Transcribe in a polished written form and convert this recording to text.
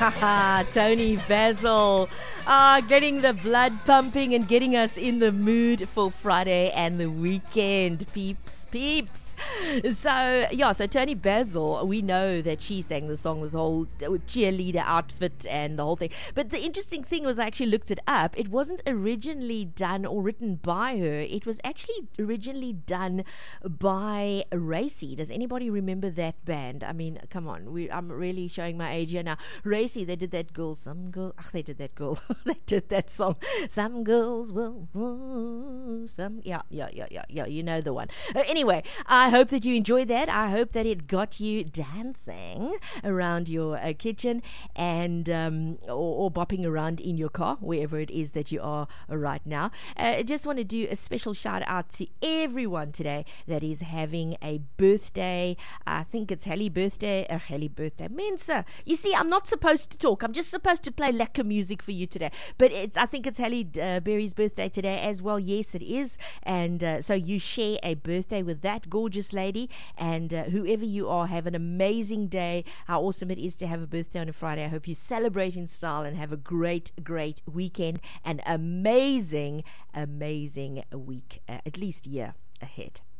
Tony Basil, getting the blood pumping and getting us in the mood for Friday and the weekend, peeps. So Tony Basil, we know that she sang the song, this whole cheerleader outfit and the whole thing. But the interesting thing was, I actually looked it up. It wasn't originally done or written by her. It was actually originally done by Racy. Does anybody remember that band? I mean, come on, I'm really showing my age here now. Racy, they did that girl, they did that song. Some girls will, yeah, you know the one. Anyway, I hope that you enjoyed that. I hope that it got you dancing around your kitchen and or bopping around in your car, wherever it is that you are right now. I just want to do a special shout out to everyone today that is having a birthday. I think it's Hallie birthday. Mensa. You see, I'm not supposed to talk. I'm just supposed to play lekker music for you today. But I think it's Halle Berry's birthday today as well. Yes, it is. And so you share a birthday with that gorgeous lady. And whoever you are, have an amazing day. How awesome it is to have a birthday on a Friday. I hope you celebrate in style and have a great weekend and amazing week, at least year ahead.